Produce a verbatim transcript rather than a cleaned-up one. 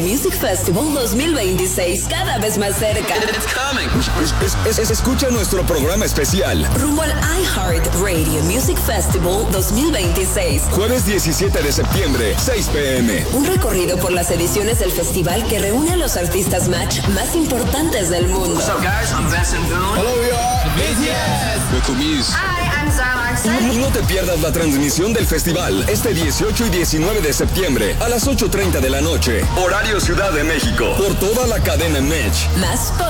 Music Festival dos mil veintiséis, cada vez más cerca. It's coming. Es, es, es, escucha nuestro programa especial. Rumbo al iHeart Radio Music Festival dos mil veintiséis. Jueves diecisiete de septiembre, seis p.m. Un recorrido por las ediciones del festival que reúne a los artistas match más importantes del mundo. What's up, guys? I'm Benson Boone. Hello, we are B T S. Rico Muse. Hi, I'm Zara Larsson. No te pierdas la transmisión del festival este dieciocho y diecinueve de septiembre a las ocho treinta de la noche, horario Ciudad de México, por toda la cadena Match. Más